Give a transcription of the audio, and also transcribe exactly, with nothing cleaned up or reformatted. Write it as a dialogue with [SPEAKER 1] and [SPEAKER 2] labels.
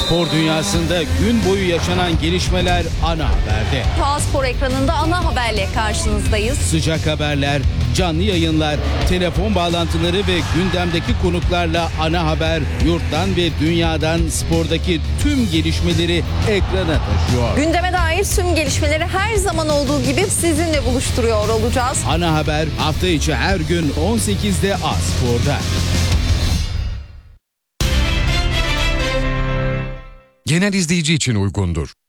[SPEAKER 1] Spor dünyasında gün boyu yaşanan gelişmeler ana haberde.
[SPEAKER 2] Doğa Spor ekranında ana haberle karşınızdayız.
[SPEAKER 1] Sıcak haberler, canlı yayınlar, telefon bağlantıları ve gündemdeki konuklarla ana haber yurttan ve dünyadan spordaki tüm gelişmeleri ekrana taşıyor.
[SPEAKER 2] Gündeme dair tüm gelişmeleri her zaman olduğu gibi sizinle buluşturuyor olacağız.
[SPEAKER 1] Ana haber hafta içi her gün on sekizde A Spor'da.
[SPEAKER 3] Genel izleyici için uygundur.